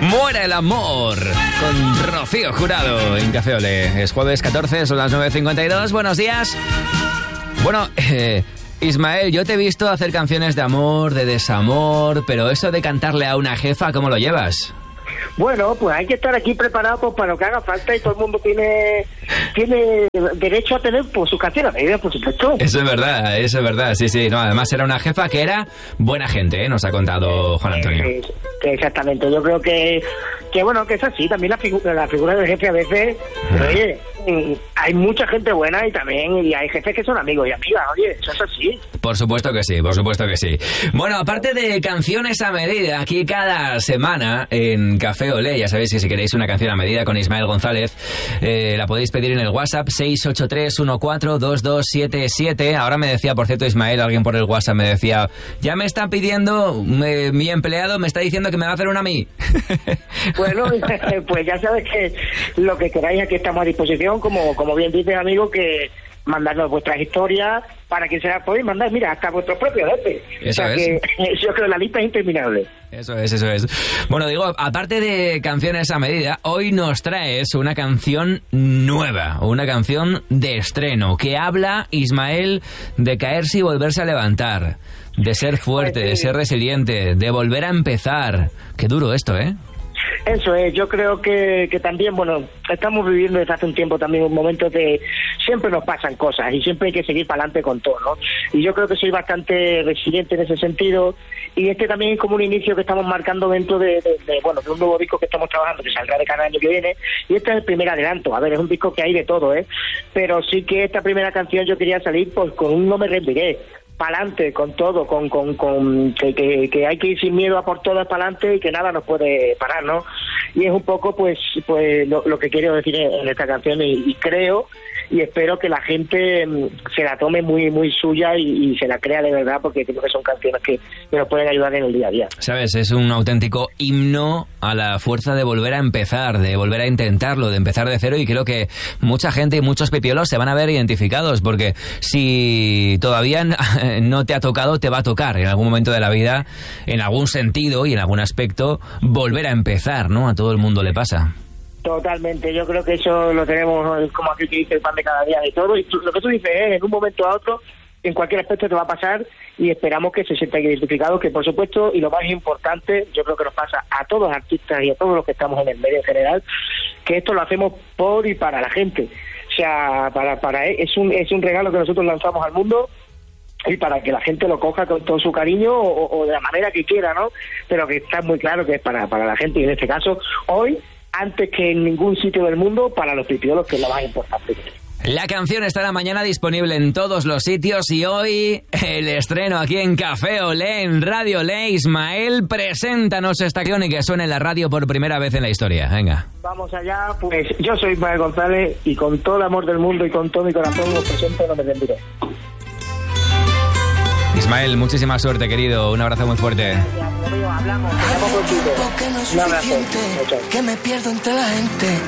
Muera el amor con Rocío Jurado en Café Olé. Es jueves 14, son las 9:52. Buenos días. Bueno, Ismael, yo te he visto hacer canciones de amor, de desamor, pero eso de cantarle a una jefa, ¿cómo lo llevas? Bueno, pues hay que estar aquí preparado para lo que haga falta y todo el mundo tiene derecho a tener pues, sus canciones a medida, por supuesto. Eso es verdad, sí. No, además era una jefa que era buena gente, nos ha contado Juan Antonio. Exactamente, yo creo que bueno, que es así, también la figura del jefe a veces, pero oye, hay mucha gente buena y hay jefes que son amigos y amigas, oye, eso es así. Por supuesto que sí. Bueno, aparte de canciones a medida, aquí cada semana en Café Olé, ya sabéis que si queréis una canción a medida con Ismael González, la podéis pedir en el WhatsApp 683142277. Ahora me decía, por cierto, Ismael, alguien por el WhatsApp me decía, ya me están pidiendo, mi empleado me está diciendo que me va a hacer una a mí. Bueno, pues ya sabes que lo que queráis aquí estamos a disposición, como bien dices, amigo, que mandarnos vuestras historias para que se las podéis mandar, mira, hasta vuestros propios jefes. O sea que yo creo que la lista es interminable. Eso es. Bueno, digo, aparte de canciones a medida, hoy nos traes una canción nueva, una canción de estreno, que habla, Ismael, de caerse y volverse a levantar, de ser fuerte, de ser resiliente, de volver a empezar. Qué duro esto, ¿eh? Eso es, yo creo que también, bueno, estamos viviendo desde hace un tiempo también un momento de siempre nos pasan cosas y siempre hay que seguir para adelante con todo, ¿no? Y yo creo que soy bastante resiliente en ese sentido y este también es como un inicio que estamos marcando dentro de un nuevo disco que estamos trabajando que saldrá de cada año que viene y este es el primer adelanto. A ver, es un disco que hay de todo, pero sí que esta primera canción yo quería salir pues con un No me rendiré, para adelante con todo, con que hay que ir sin miedo a por todas para adelante y que nada nos puede parar, ¿no? Y es un poco pues lo que quiero decir en esta canción y creo y espero que la gente se la tome muy muy suya y se la crea de verdad, porque creo que son canciones que nos pueden ayudar en el día a día. Sabes, es un auténtico himno a la fuerza de volver a empezar, de volver a intentarlo, de empezar de cero, y creo que mucha gente y muchos pipiolos se van a ver identificados, porque si todavía no te ha tocado, te va a tocar en algún momento de la vida, en algún sentido y en algún aspecto, volver a empezar, ¿no? A todo el mundo le pasa. Totalmente, yo creo que eso lo tenemos como aquí que dice el pan de cada día y todo, y lo que tú dices en un momento a otro, en cualquier aspecto te va a pasar y esperamos que se sientan identificados, que por supuesto, y lo más importante, yo creo que nos pasa a todos los artistas y a todos los que estamos en el medio en general, que esto lo hacemos por y para la gente, o sea, es un regalo que nosotros lanzamos al mundo y para que la gente lo coja con todo su cariño o de la manera que quiera, ¿no? Pero que está muy claro que es para la gente y en este caso, hoy, antes que en ningún sitio del mundo, para los pipiolos, que es lo más importante. La canción estará mañana disponible en todos los sitios y hoy el estreno aquí en Café Olé, en Radio Olé. Ismael, preséntanos esta canción y que suene en la radio por primera vez en la historia. Venga. Vamos allá, pues yo soy Ismael González y con todo el amor del mundo y con todo mi corazón os presento No me rendiré. Ismael, muchísima suerte, querido. Un abrazo muy fuerte. Hablamos, un abrazo. Que me pierdo entre la gente.